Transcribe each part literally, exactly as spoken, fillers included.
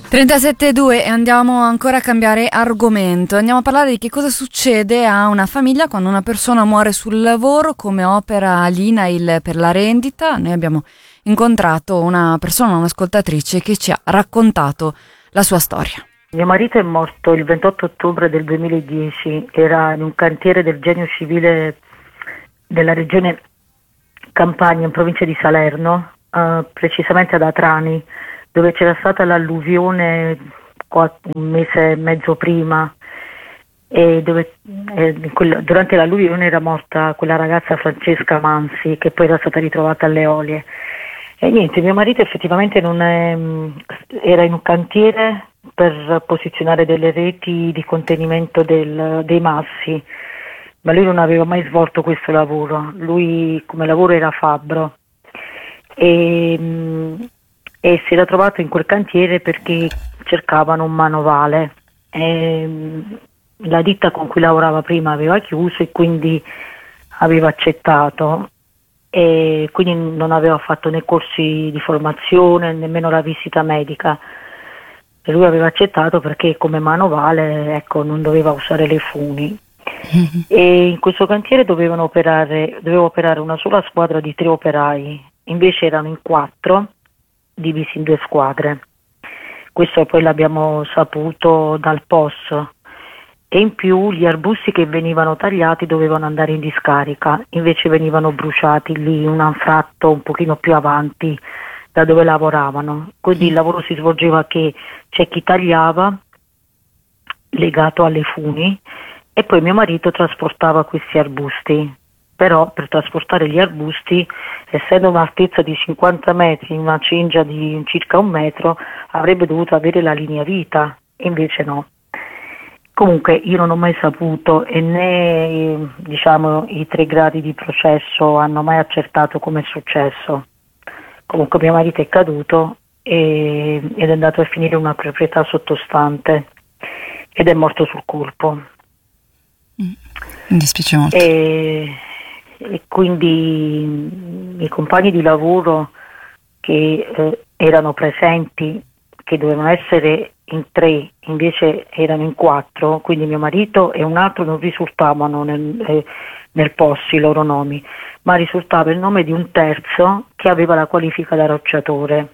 trentasette e due e andiamo ancora a cambiare argomento. Andiamo a parlare di che cosa succede a una famiglia quando una persona muore sul lavoro, come opera l'I N A I L per la rendita. Noi abbiamo incontrato una persona, un'ascoltatrice, che ci ha raccontato la sua storia. Mio marito è morto il ventotto ottobre del duemiladieci, era in un cantiere del Genio Civile della regione Campania, in provincia di Salerno, eh, precisamente ad Atrani, dove c'era stata l'alluvione un mese e mezzo prima, e dove eh, quella, durante l'alluvione era morta quella ragazza Francesca Mansi, che poi era stata ritrovata alle Olie. E niente, mio marito effettivamente non è, era in un cantiere per posizionare delle reti di contenimento del, dei massi, ma lui non aveva mai svolto questo lavoro. Lui come lavoro era fabbro e, e si era trovato in quel cantiere perché cercavano un manovale. E la ditta con cui lavorava prima aveva chiuso e quindi aveva accettato, e quindi non aveva fatto né corsi di formazione, nemmeno la visita medica. E lui aveva accettato perché come manovale, ecco, non doveva usare le funi. Mm-hmm. E in questo cantiere dovevano operare, doveva operare una sola squadra di tre operai, invece erano in quattro, divisi in due squadre. Questo poi l'abbiamo saputo dal P O S. E in più gli arbusti che venivano tagliati dovevano andare in discarica, invece venivano bruciati lì in un anfratto un pochino più avanti da dove lavoravano. Quindi il lavoro si svolgeva che c'è chi tagliava legato alle funi e poi mio marito trasportava questi arbusti. Però per trasportare gli arbusti, essendo un'altezza di cinquanta metri, una cinghia di circa un metro, avrebbe dovuto avere la linea vita, e invece no. Comunque io non ho mai saputo, e né diciamo i tre gradi di processo hanno mai accertato come è successo. Comunque mio marito è caduto e, ed è andato a finire in una proprietà sottostante ed è morto sul colpo. Mm, mi dispiace molto. E, e quindi i compagni di lavoro che eh, erano presenti, che dovevano essere in tre, invece erano in quattro, quindi mio marito e un altro non risultavano nel, eh, nel P O S i loro nomi, ma risultava il nome di un terzo che aveva la qualifica da rocciatore,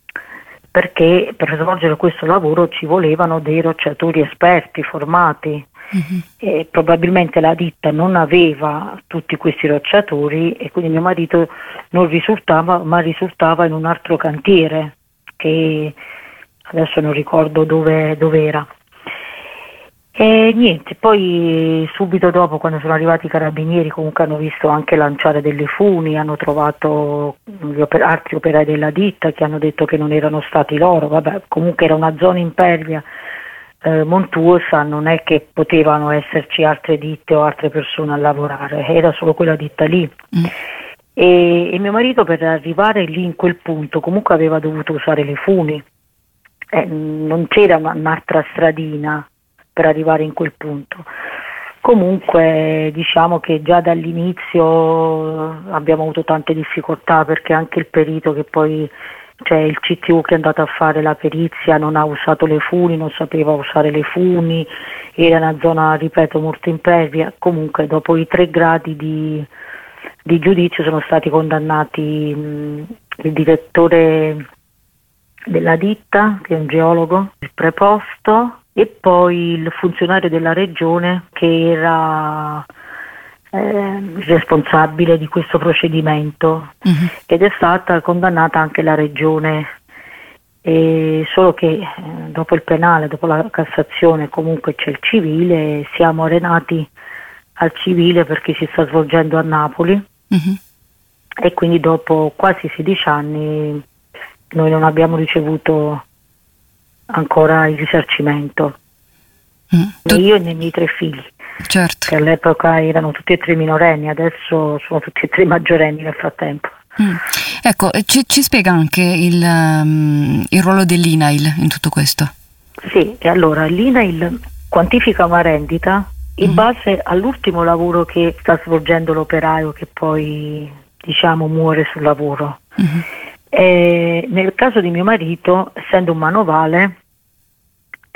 perché per svolgere questo lavoro ci volevano dei rocciatori esperti, formati. Mm-hmm. E probabilmente la ditta non aveva tutti questi rocciatori e quindi mio marito non risultava, ma risultava in un altro cantiere che adesso non ricordo dove, dove era. E niente, poi subito dopo, quando sono arrivati i carabinieri, comunque hanno visto anche lanciare delle funi, hanno trovato gli oper- altri operai della ditta che hanno detto che non erano stati loro. Vabbè, comunque era una zona impervia eh, montuosa, non è che potevano esserci altre ditte o altre persone a lavorare, era solo quella ditta lì. Mm. E, e mio marito, per arrivare lì in quel punto, comunque aveva dovuto usare le funi. Eh, non c'era un'altra stradina per arrivare in quel punto. Comunque diciamo che già dall'inizio abbiamo avuto tante difficoltà, perché anche il perito che poi, cioè il C T U che è andato a fare la perizia, non ha usato le funi, non sapeva usare le funi, era una zona, ripeto, molto impervia. Comunque dopo i tre gradi di, di giudizio sono stati condannati mh, il direttore della ditta, che è un geologo, il preposto, e poi il funzionario della regione che era eh, responsabile di questo procedimento. Mm-hmm. Ed è stata condannata anche la regione, e solo che eh, dopo il penale, dopo la Cassazione, comunque c'è il civile, siamo arenati al civile perché si sta svolgendo a Napoli. Mm-hmm. E quindi dopo quasi sedici anni noi non abbiamo ricevuto ancora il risarcimento, mm. né io né i miei tre figli, certo. che all'epoca erano tutti e tre minorenni, adesso sono tutti e tre maggiorenni nel frattempo. Mm. Ecco, ci, ci spiega anche il, um, il ruolo dell'I N A I L in tutto questo? Sì, e allora l'I N A I L quantifica una rendita in mm. base all'ultimo lavoro che sta svolgendo l'operaio, che poi diciamo muore sul lavoro. Mm-hmm. E nel caso di mio marito, essendo un manovale,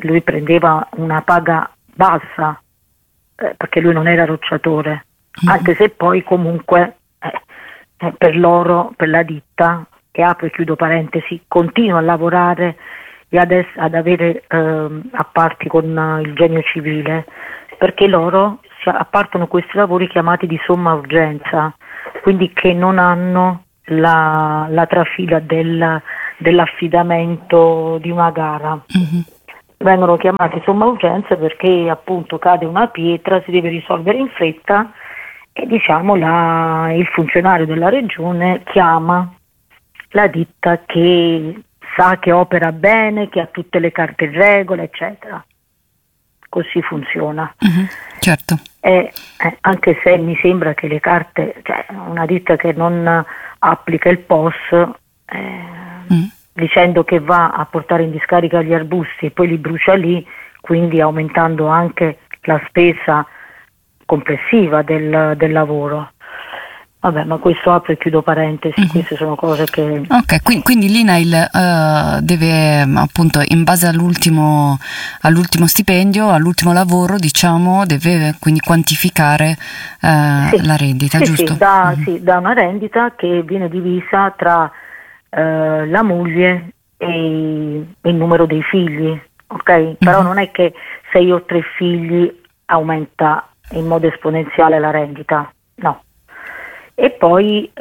lui prendeva una paga bassa, eh, perché lui non era rocciatore, mm-hmm. anche se poi comunque eh, eh, per loro, per la ditta, che apro e chiudo parentesi, continua a lavorare e adesso ad avere eh, apparti con uh, il genio civile, perché loro si appartono questi lavori chiamati di somma urgenza, quindi che non hanno la, la trafila del, dell'affidamento di una gara. Mm-hmm. Vengono chiamati somma urgenza perché appunto cade una pietra, si deve risolvere in fretta e diciamo la, il funzionario della regione chiama la ditta che sa che opera bene, che ha tutte le carte in regola, eccetera. Così funziona. Mm-hmm, certo. E, eh, anche se mi sembra che le carte, cioè una ditta che non applica il P O S, eh, mm. dicendo che va a portare in discarica gli arbusti e poi li brucia lì, quindi aumentando anche la spesa complessiva del, del lavoro. Vabbè, ma questo apro e chiudo parentesi, mm-hmm. queste sono cose che... Ok, quindi, quindi l'I N A I L uh, deve appunto, in base all'ultimo, all'ultimo stipendio, all'ultimo lavoro, diciamo, deve quindi quantificare uh, sì. la rendita, sì, giusto? Sì, da, mm-hmm. sì, da una rendita che viene divisa tra uh, la moglie e il numero dei figli, ok? Mm-hmm. Però non è che se io ho tre figli aumenta in modo esponenziale la rendita, no. E poi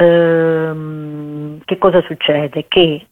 ehm, che cosa succede? Che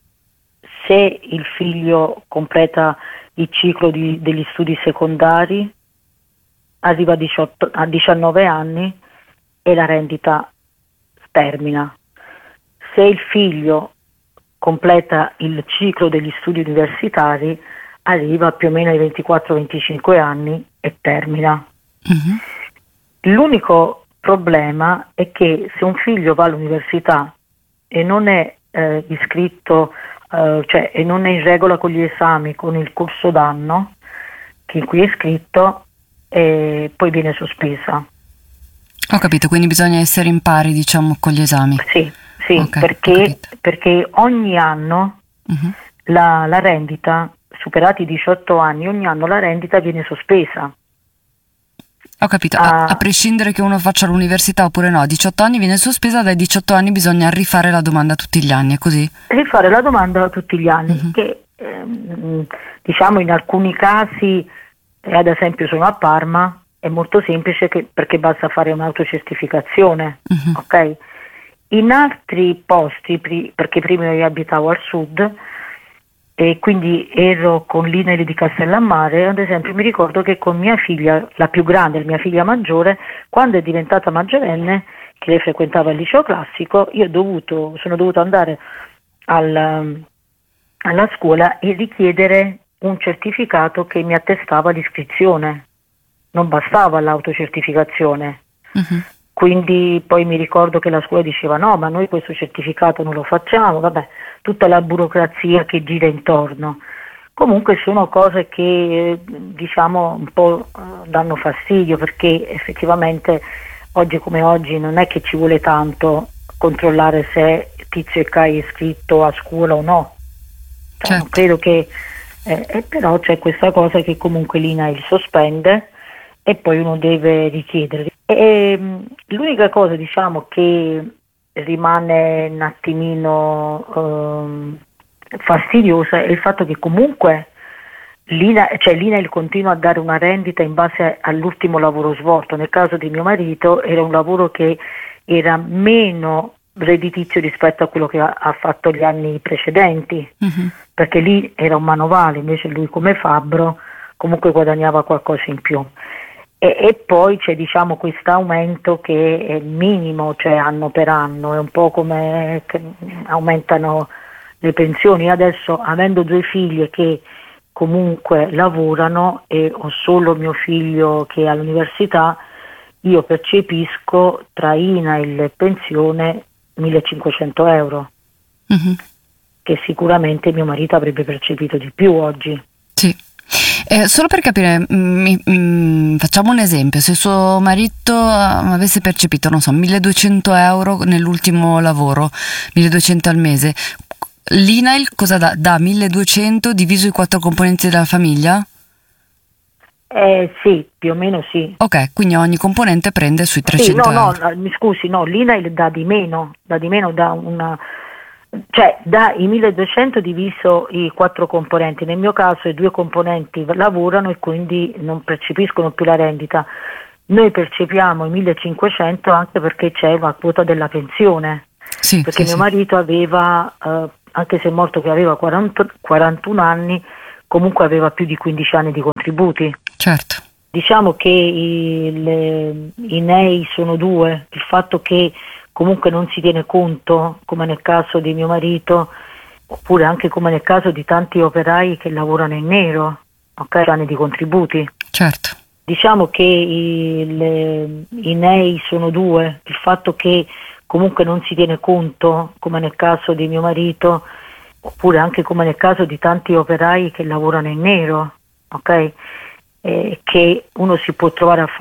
se il figlio completa il ciclo di, degli studi secondari, arriva a, diciotto, a diciannove anni e la rendita termina. Se il figlio completa il ciclo degli studi universitari, arriva più o meno ai ventiquattro venticinque anni e termina. Mm-hmm. L'unico problema è che se un figlio va all'università e non è eh, iscritto, eh, cioè e non è in regola con gli esami, con il corso d'anno che in cui è iscritto, eh, poi viene sospesa. Ho capito, quindi bisogna essere in pari, diciamo, con gli esami. Sì, sì, okay, perché, perché ogni anno uh-huh. la, la rendita, superati i diciotto anni, ogni anno la rendita viene sospesa. Ho capito, a, a prescindere che uno faccia l'università oppure no, a diciotto anni viene sospesa, dai diciotto anni bisogna rifare la domanda tutti gli anni, è così? Rifare la domanda tutti gli anni, uh-huh. che ehm, diciamo in alcuni casi, eh, ad esempio sono a Parma, è molto semplice che, perché basta fare un'autocertificazione, uh-huh. ok? In altri posti, pri- perché prima io abitavo al sud, e quindi ero con l'I N A I L di Castellammare, ad esempio mi ricordo che con mia figlia, la più grande, mia figlia maggiore, quando è diventata maggiorenne, che lei frequentava il liceo classico, io ho dovuto, sono dovuta andare al, alla scuola e richiedere un certificato che mi attestava l'iscrizione, non bastava l'autocertificazione. Uh-huh. Quindi poi mi ricordo che la scuola diceva no, ma noi questo certificato non lo facciamo, vabbè, tutta la burocrazia che gira intorno. Comunque sono cose che diciamo un po' danno fastidio, perché effettivamente oggi come oggi non è che ci vuole tanto controllare se Tizio e Caio è iscritto a scuola o no. Cioè, certo. Non credo che eh, eh, però c'è questa cosa che comunque l'I N A I L sospende e poi uno deve richiedere. E, l'unica cosa diciamo che rimane un attimino um, fastidiosa è il fatto che comunque l'I N A, cioè l'I N A I L continua a dare una rendita in base all'ultimo lavoro svolto. Nel caso di mio marito era un lavoro che era meno redditizio rispetto a quello che ha, ha fatto gli anni precedenti, uh-huh. perché lì era un manovale, invece lui come fabbro comunque guadagnava qualcosa in più. E, e poi c'è diciamo questo aumento che è minimo, cioè anno per anno, è un po' come che aumentano le pensioni. Adesso, avendo due figlie che comunque lavorano e ho solo mio figlio che è all'università, io percepisco tra I N A I L e pensione millecinquecento euro, uh-huh. che sicuramente mio marito avrebbe percepito di più oggi. Sì. Eh, solo per capire, mi, mi, facciamo un esempio: se suo marito avesse percepito, non so, milleduecento euro nell'ultimo lavoro, milleduecento al mese, L'I N A I L cosa dà? Da milleduecento diviso i quattro componenti della famiglia? Eh, sì, più o meno sì. Ok, quindi ogni componente prende sui trecento sì, no, euro. no, mi scusi, no, l'I N A I L dà di meno, dà di meno da una, cioè da i milleduecento diviso i quattro componenti. Nel mio caso i due componenti lavorano e quindi non percepiscono più la rendita. Noi percepiamo i millecinquecento anche perché c'è una quota della pensione, Sì, perché sì, mio sì. marito aveva, eh, anche se è morto che aveva quaranta, quarantuno anni, comunque aveva più di quindici anni di contributi. Certo. Diciamo che i, le, i N E I sono due, il fatto che comunque non si tiene conto, come nel caso di mio marito, oppure anche come nel caso di tanti operai che lavorano in nero, ok, anni di contributi. Certo. Diciamo che i, le, i N E I sono due, il fatto che comunque non si tiene conto, come nel caso di mio marito, oppure anche come nel caso di tanti operai che lavorano in nero, ok? Eh, che uno si può trovare a